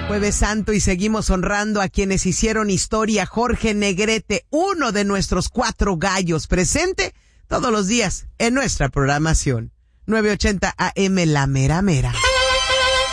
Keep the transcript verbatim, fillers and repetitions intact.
Jueves Santo y seguimos honrando a quienes hicieron historia. Jorge Negrete, uno de nuestros cuatro gallos, presente todos los días en nuestra programación. nueve ochenta A M La Mera Mera.